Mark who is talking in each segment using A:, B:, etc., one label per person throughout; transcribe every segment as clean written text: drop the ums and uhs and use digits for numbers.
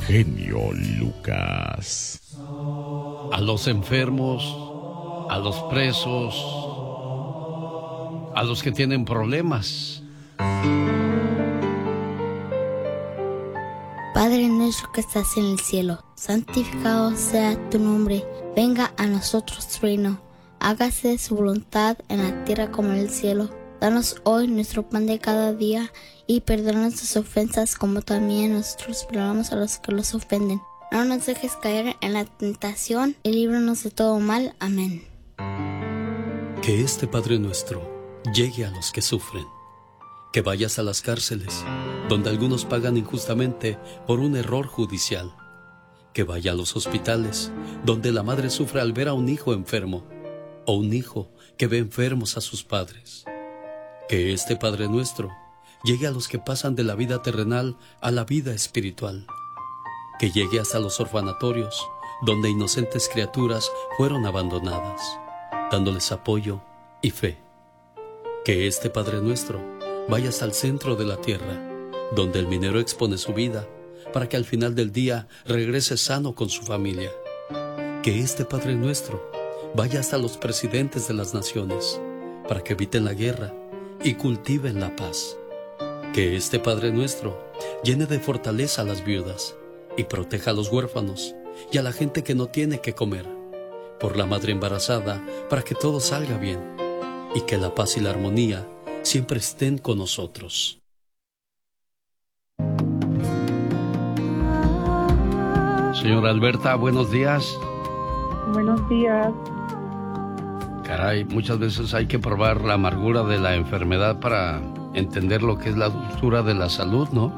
A: genio Lucas.
B: A los enfermos, a los presos, a los que tienen problemas.
C: Padre nuestro que estás en el cielo, santificado sea tu nombre. Venga a nosotros tu reino. Hágase su voluntad en la tierra como en el cielo. Danos hoy nuestro pan de cada día y perdona nuestras ofensas como también nosotros perdonamos a los que los ofenden. No nos dejes caer en la tentación y líbranos de todo mal. Amén.
D: Que este Padre nuestro llegue a los que sufren. Que vayas a las cárceles, donde algunos pagan injustamente por un error judicial. Que vaya a los hospitales, donde la madre sufre al ver a un hijo enfermo, o un hijo que ve enfermos a sus padres. Que este Padre nuestro llegue a los que pasan de la vida terrenal a la vida espiritual. Que llegue hasta los orfanatorios, donde inocentes criaturas fueron abandonadas, dándoles apoyo y fe. Que este Padre nuestro vaya hasta el centro de la tierra, donde el minero expone su vida, para que al final del día regrese sano con su familia. Que este Padre nuestro vaya hasta los presidentes de las naciones, para que eviten la guerra y cultiven la paz. Que este Padre nuestro llene de fortaleza a las viudas y proteja a los huérfanos y a la gente que no tiene que comer. Por la madre embarazada, para que todo salga bien y que la paz y la armonía siempre estén con nosotros.
B: Señora Alberta, buenos días.
E: Buenos días.
B: Caray, muchas veces hay que probar la amargura de la enfermedad para entender lo que es la dulzura de la salud, ¿no?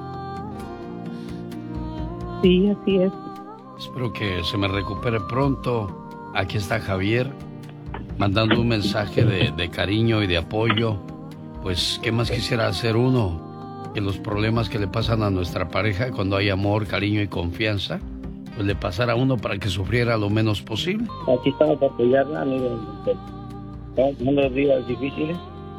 E: Sí, así es.
B: Espero que se me recupere pronto. Aquí está Javier, mandando un mensaje de cariño y de apoyo. Pues, ¿qué más quisiera hacer uno? Que los problemas que le pasan a nuestra pareja cuando hay amor, cariño y confianza, pues le pasara a uno para que sufriera lo menos posible.
F: Aquí estamos para apoyarla, amigo. Estamos pasando días difíciles,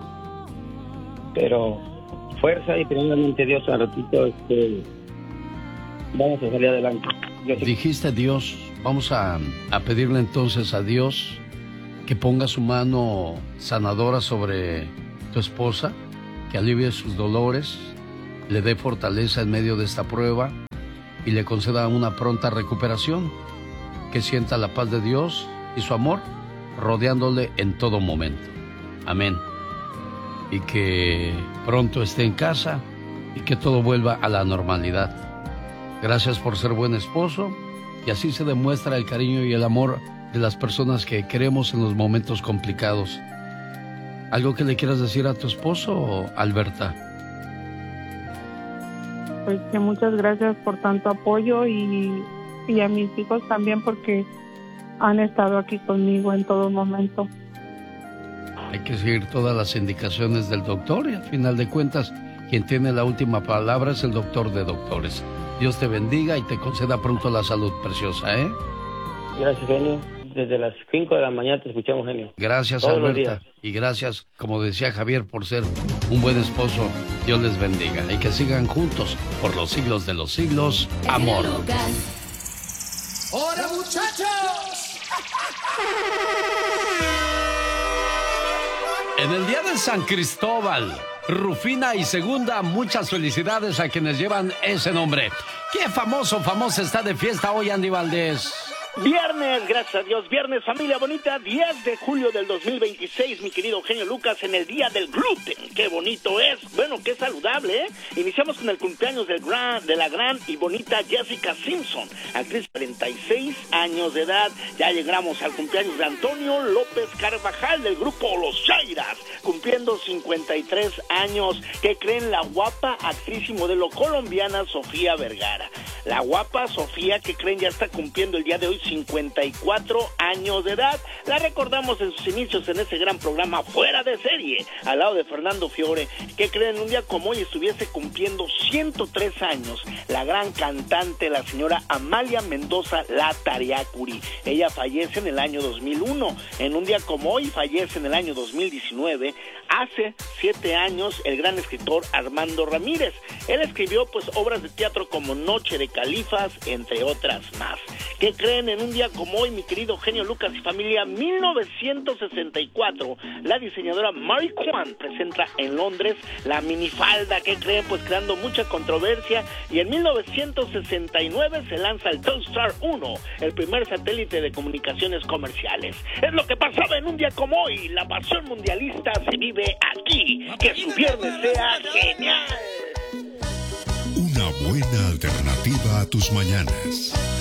F: pero fuerza y primeramente Dios al ratito vamos a salir adelante.
B: Dijiste Dios, vamos a pedirle entonces a Dios que ponga su mano sanadora sobre tu esposa, que alivie sus dolores, le dé fortaleza en medio de esta prueba y le conceda una pronta recuperación, que sienta la paz de Dios y su amor rodeándole en todo momento. Amén. Y que pronto esté en casa y que todo vuelva a la normalidad. Gracias por ser buen esposo, y así se demuestra el cariño y el amor de las personas que queremos en los momentos complicados. ¿Algo que le quieras decir a tu esposo, Alberta?
E: Pues que muchas gracias por tanto apoyo y a mis hijos también, porque han estado aquí conmigo en todo momento.
B: Hay que seguir todas las indicaciones del doctor y al final de cuentas quien tiene la última palabra es el doctor de doctores. Dios te bendiga y te conceda pronto la salud, preciosa, ¿eh?
F: Gracias, genio. Desde las 5 de la mañana te escuchamos, genio.
B: Gracias,
F: todos
B: Alberta. Y gracias, como decía Javier, por ser un buen esposo. Dios les bendiga y que sigan juntos por los siglos de los siglos. Amor.
G: ¡Hola, muchachos!
B: En el día de San Cristóbal, Rufina y Segunda, muchas felicidades a quienes llevan ese nombre. ¿Qué famosa está de fiesta hoy, Andy Valdés?
H: Viernes, gracias a Dios, viernes, familia bonita, 10 de julio del 2026, mi querido genio Lucas, en el día del gluten. ¡Qué bonito es! Bueno, qué saludable, ¿eh? Iniciamos con el cumpleaños de la gran y bonita Jessica Simpson, actriz de 36 años de edad. Ya llegamos al cumpleaños de Antonio López Carvajal, del grupo Los Chairas, cumpliendo 53 años. ¿Qué creen? La guapa actriz y modelo colombiana Sofía Vergara. La guapa Sofía, ¿qué creen? Ya está cumpliendo el día de hoy 54 años de edad. La recordamos en sus inicios en ese gran programa Fuera de Serie, al lado de Fernando Fiore. ¿Qué creen? Un día como hoy estuviese cumpliendo 103 años la gran cantante, la señora Amalia Mendoza Latariacuri. Ella fallece en el año 2001. En un día como hoy fallece en el año 2019. Hace 7 años el gran escritor Armando Ramírez. Él escribió pues obras de teatro como Noche de Califas, entre otras más. ¿Qué creen? En un día como hoy, mi querido genio Lucas y familia, 1964, la diseñadora Mary Quant presenta en Londres la minifalda. ¿Qué creen? Pues creando mucha controversia. Y en 1969 se lanza el Telstar 1, el primer satélite de comunicaciones comerciales. Es lo que pasaba en un día como hoy. La pasión mundialista se vive aquí. Que su viernes sea genial.
A: Una buena alternativa a tus mañanas.